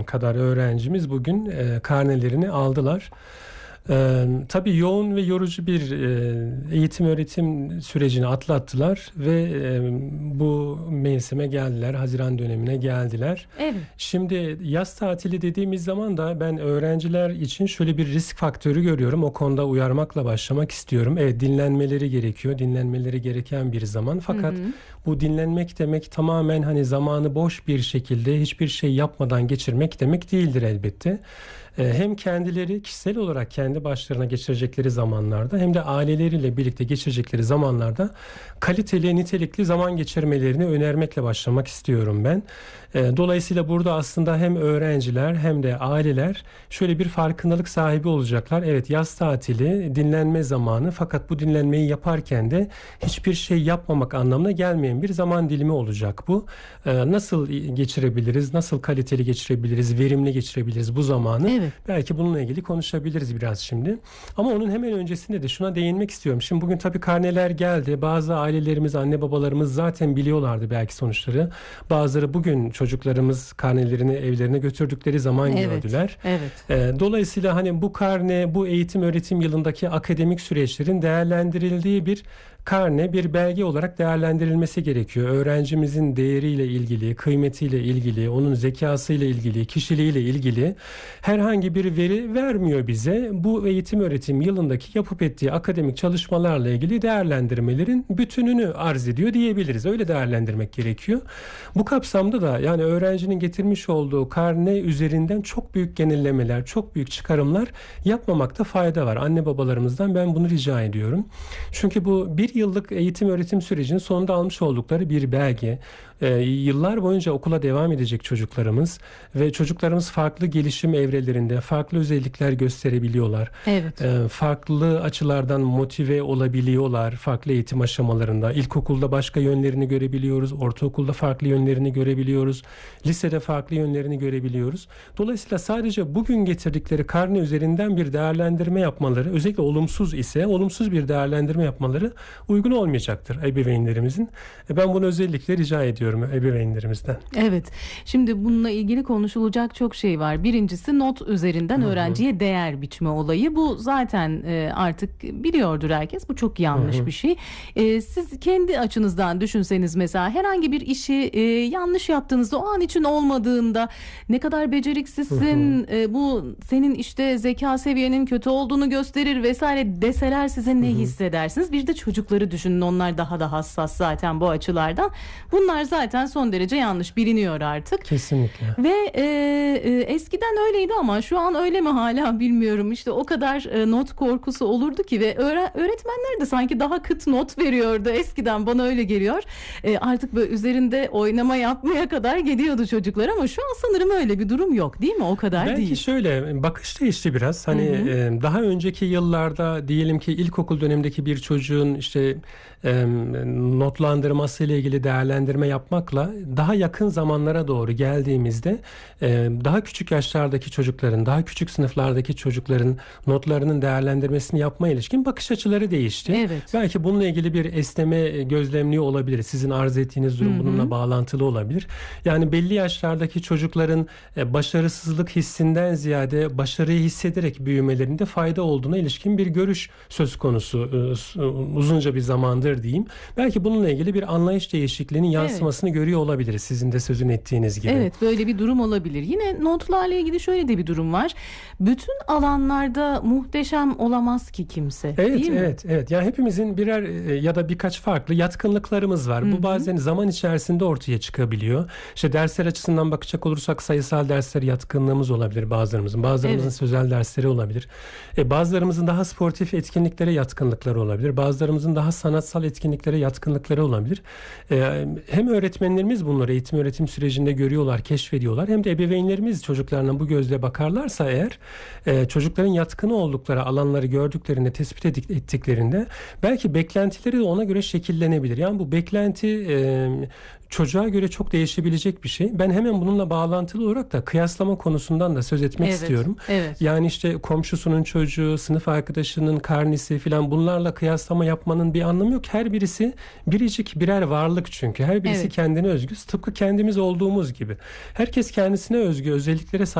kadar öğrencimiz bugün karnelerini aldılar. Tabii yoğun ve yorucu bir eğitim öğretim sürecini atlattılar ve bu mevsime geldiler, Haziran dönemine geldiler. Evet. Şimdi yaz tatili dediğimiz zaman da ben öğrenciler için şöyle bir risk faktörü görüyorum. O konuda uyarmakla başlamak istiyorum. Evet, dinlenmeleri gerekiyor, dinlenmeleri gereken bir zaman. Fakat bu dinlenmek demek tamamen hani zamanı boş bir şekilde hiçbir şey yapmadan geçirmek demek değildir elbette. Hem kendileri kişisel olarak kendi başlarına geçirecekleri zamanlarda hem de aileleriyle birlikte geçirecekleri zamanlarda kaliteli, nitelikli zaman geçirmelerini önermekle başlamak istiyorum ben. Dolayısıyla burada aslında hem öğrenciler hem de aileler şöyle bir farkındalık sahibi olacaklar. Evet, yaz tatili, dinlenme zamanı, fakat bu dinlenmeyi yaparken de hiçbir şey yapmamak anlamına gelmeyen bir zaman dilimi olacak bu. Nasıl geçirebiliriz, nasıl kaliteli geçirebiliriz, verimli geçirebiliriz bu zamanı? Evet. Belki bununla ilgili konuşabiliriz biraz şimdi. Ama onun hemen öncesinde de şuna değinmek istiyorum. Şimdi bugün tabii karneler geldi. Bazı ailelerimiz, anne babalarımız zaten biliyorlardı belki sonuçları. Bazıları bugün çocuklarımız karnelerini evlerine götürdükleri zaman gördüler. Evet. Dolayısıyla hani bu karne, bu eğitim öğretim yılındaki akademik süreçlerin değerlendirildiği bir karne, bir belge olarak değerlendirilmesi gerekiyor. Öğrencimizin değeriyle ilgili, kıymetiyle ilgili, onun zekasıyla ilgili, kişiliğiyle ilgili herhangi bir veri vermiyor bize. Bu eğitim öğretim yılındaki yapıp ettiği akademik çalışmalarla ilgili değerlendirmelerin bütününü arz ediyor diyebiliriz. Öyle değerlendirmek gerekiyor. Bu kapsamda da yani öğrencinin getirmiş olduğu karne üzerinden çok büyük genellemeler, çok büyük çıkarımlar yapmamakta fayda var. Anne babalarımızdan ben bunu rica ediyorum. Çünkü bu bir yıllık eğitim öğretim sürecinin sonunda almış oldukları bir belge. Yıllar boyunca okula devam edecek çocuklarımız ve çocuklarımız farklı gelişim evrelerinde farklı özellikler gösterebiliyorlar. Evet. Farklı açılardan motive olabiliyorlar farklı eğitim aşamalarında. İlkokulda başka yönlerini görebiliyoruz, ortaokulda farklı yönlerini görebiliyoruz, lisede farklı yönlerini görebiliyoruz. Dolayısıyla sadece bugün getirdikleri karne üzerinden bir değerlendirme yapmaları, özellikle olumsuz ise olumsuz bir değerlendirme yapmaları uygun olmayacaktır ebeveynlerimizin. Ben bunu özellikle rica ediyorum ebeveynlerimizden. Evet. Şimdi bununla ilgili konuşulacak çok şey var. Birincisi not üzerinden öğrenciye değer biçme olayı. Bu zaten artık biliyordur herkes. Bu çok yanlış bir şey. Siz kendi açınızdan düşünseniz mesela herhangi bir işi yanlış yaptığınızda, o an için olmadığında ne kadar beceriksizsin, bu senin işte zeka seviyenin kötü olduğunu gösterir vesaire deseler size ne hissedersiniz? Bir de çocukları düşünün. Onlar daha da hassas zaten bu açılardan. Bunlar zaten son derece yanlış, biliniyor artık. Kesinlikle. Ve eskiden öyleydi ama şu an öyle mi hala bilmiyorum. İşte o kadar not korkusu olurdu ki ve öğretmenler de sanki daha kıt not veriyordu eskiden, bana öyle geliyor. Artık böyle üzerinde oynama yapmaya kadar geliyordu çocuklar ama şu an sanırım öyle bir durum yok, değil mi? O kadar belki değil. Belki şöyle bakış değişti biraz. Hani daha önceki yıllarda diyelim ki ilkokul dönemindeki bir çocuğun işte notlandırması ile ilgili değerlendirme yapmakla daha yakın zamanlara doğru geldiğimizde daha küçük yaşlardaki çocukların, daha küçük sınıflardaki çocukların notlarının değerlendirmesini yapmaya ilişkin bakış açıları değişti. Evet. Belki bununla ilgili bir esneme gözlemliyor olabilir. Sizin arz ettiğiniz durum bununla bağlantılı olabilir. Yani belli yaşlardaki çocukların başarısızlık hissinden ziyade başarıyı hissederek büyümelerinde fayda olduğuna ilişkin bir görüş söz konusu uzunca bir zamandır diyeyim. Belki bununla ilgili bir anlayış değişikliğinin yansımasını görüyor olabiliriz. Sizin de sözünü ettiğiniz gibi. Evet, böyle bir durum olabilir. Yine notlarla ilgili şöyle de bir durum var. Bütün alanlarda muhteşem olamaz ki kimse. Değil mi? Evet. Yani hepimizin birer ya da birkaç farklı yatkınlıklarımız var. Bu bazen zaman içerisinde ortaya çıkabiliyor. İşte dersler açısından bakacak olursak sayısal dersler yatkınlığımız olabilir bazılarımızın. Bazılarımızın sözel dersleri olabilir. Bazılarımızın daha sportif etkinliklere yatkınlıkları olabilir. Bazılarımızın daha sanatsal etkinliklere yatkınlıkları olabilir. Hem öğretmenlerimiz bunları eğitim öğretim sürecinde görüyorlar, keşfediyorlar. Hem de ebeveynlerimiz çocuklarına bu gözle bakarlarsa eğer çocukların yatkın oldukları alanları gördüklerinde, tespit ettiklerinde belki beklentileri de ona göre şekillenebilir. Yani bu beklenti çocuğa göre çok değişebilecek bir şey. Ben hemen bununla bağlantılı olarak da kıyaslama konusundan da söz etmek istiyorum. Evet. Yani işte komşusunun çocuğu, sınıf arkadaşının karnesi filan, bunlarla kıyaslama yapmanın bir anlamı yok. Her birisi biricik birer varlık çünkü. Her birisi kendine özgü. Tıpkı kendimiz olduğumuz gibi. Herkes kendisine özgü özelliklere sahip